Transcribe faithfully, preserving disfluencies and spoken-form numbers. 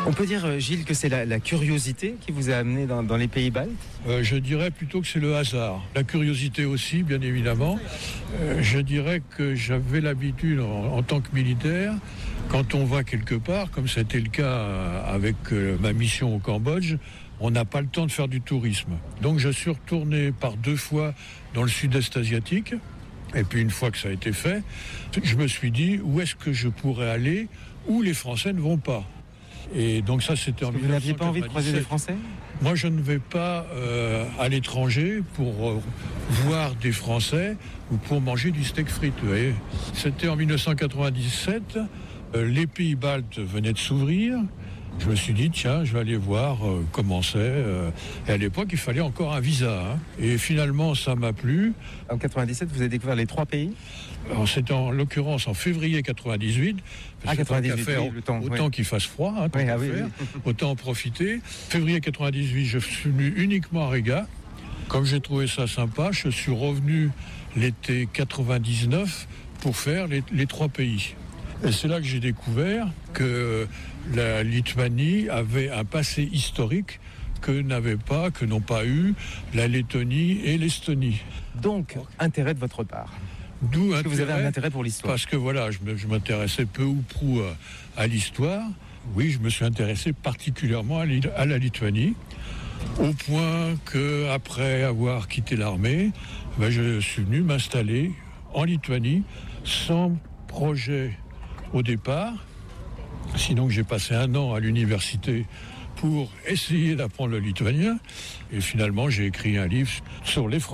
On peut dire, Gilles, que c'est la, la curiosité qui vous a amené dans, dans les pays baltes ? euh, Je dirais plutôt que c'est le hasard. La curiosité aussi, bien évidemment. Euh, je dirais que j'avais l'habitude, en, en tant que militaire, quand on va quelque part, comme c'était le cas avec euh, ma mission au Cambodge, on n'a pas le temps de faire du tourisme. Donc je suis retourné par deux fois dans le sud-est asiatique. Et puis une fois que ça a été fait, je me suis dit, où est-ce que je pourrais aller où les Français ne vont pas ? Et donc ça, c'était en Vous n'aviez pas envie de croiser des Français ? Moi, je ne vais pas euh, à l'étranger pour euh, voir des Français ou pour manger du steak frites. Vous voyez. C'était en dix-neuf cent quatre-vingt-dix-sept. Euh, les pays baltes venaient de s'ouvrir. Je me suis dit, tiens, je vais aller voir euh, comment c'est. Euh, et à l'époque, il fallait encore un visa. Hein. Et finalement, ça m'a plu. En quatre-vingt-dix-sept, vous avez découvert les trois pays ? Alors, c'était en l'occurrence en février quatre-vingt-dix-huit. Ah, quatre-vingt-dix-huit, faire, oui, le temps. Autant ouais. qu'il fasse froid, hein, tant ouais, qu'à ah, oui, faire, oui. autant en profiter. Février quatre-vingt-dix-huit, je suis venu uniquement à Riga. Comme j'ai trouvé ça sympa, je suis revenu l'été quatre-vingt-dix-neuf pour faire les, les trois pays. Et c'est là que j'ai découvert que la Lituanie avait un passé historique que n'avaient pas, que n'ont pas eu la Lettonie et l'Estonie. Donc, intérêt de votre part. D'où Parce que vous avez un intérêt pour l'histoire. Parce que voilà, je, me, je m'intéressais peu ou prou à, à l'histoire. Oui, je me suis intéressé particulièrement à, à la Lituanie, au point qu'après avoir quitté l'armée, ben, je suis venu m'installer en Lituanie sans projet au départ. Sinon, j'ai passé un an à l'université pour essayer d'apprendre le lituanien. Et finalement, j'ai écrit un livre sur les Français.